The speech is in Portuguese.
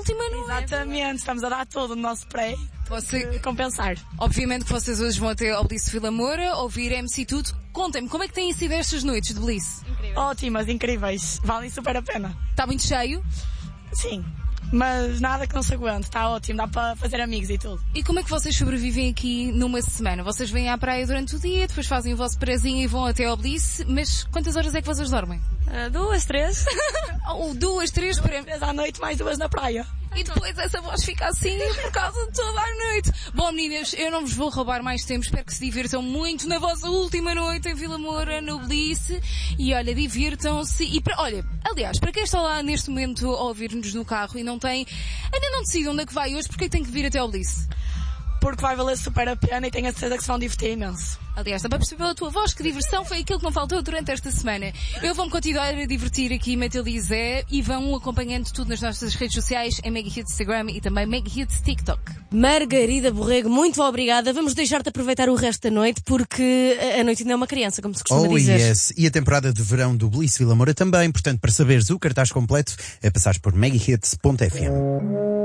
última noite. Exatamente, estamos a dar todo o nosso pré compensar. Obviamente que vocês hoje vão até ao Bliss Vila Moura, ouvir MC Tudo. Contem-me, como é que têm sido estas noites de Bliss? Ótimas, incríveis, valem super a pena. Está muito cheio? Sim, mas nada que não se aguente, está ótimo, dá para fazer amigos e tudo. E como é que vocês sobrevivem aqui numa semana? Vocês vêm à praia durante o dia, depois fazem o vosso prezinho e vão até ao Bliss, mas quantas horas é que vocês dormem? 2, 3. Ou 2, 3 para... 3 à noite, mais 2 na praia. E depois essa voz fica assim por causa de toda a noite. Bom, meninas, eu não vos vou roubar mais tempo. Espero que se divirtam muito na vossa última noite em Vila Moura, no Bliss. E olha, divirtam-se. E olha, aliás, para quem está lá neste momento a ouvir-nos no carro e ainda não decide onde é que vai hoje, porque é que tem que vir até ao Bliss? Porque vai valer super a pena e tenho a certeza que se vão divertir imenso. Aliás, dá para perceber pela tua voz que diversão foi aquilo que não faltou durante esta semana. Eu vou-me continuar a divertir aqui, Matilde e Zé, e vão acompanhando tudo nas nossas redes sociais, em Mega Hits Instagram e também Mega Hits TikTok. Margarida Borrego, muito obrigada. Vamos deixar-te aproveitar o resto da noite, porque a noite ainda é uma criança, como se costuma dizer. Yes. E a temporada de verão do Bliss Vila Moura também. Portanto, para saberes o cartaz completo, é passares por megahits.fm.